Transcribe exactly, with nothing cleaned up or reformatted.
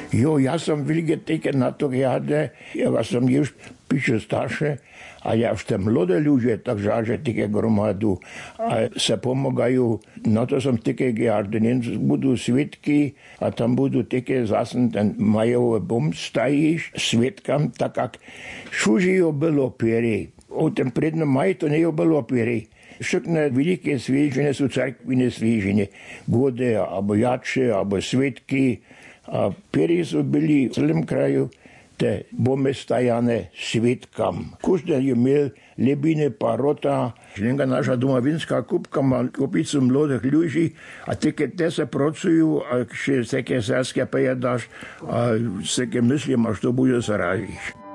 Jo, ja som veľké také na to riade, ja som už píše staršie, a ja už tam mladé ľudia, takže až také gromadu a sa pomogajú. No to som také riade, budú svedky a tam budú také zase ten majové bom stajíš svedkam, tak ak šužijo bylo pieri. O ten prednom maj to nie bylo pieri. Všetné veľké sviečenie sú cerkvine sviečenie. Gode, alebo jače, alebo svedky. A pieri sú byli v celém kraju te bome stajané svedkam. Každý je měl lebine parota. Ženka naša domovinská kupka má kopicu mladých ľudí a ty, keď te sa pracujú a keď sa ke sáskia pejadáš a sa ke myslí, až to bude sa rážiš.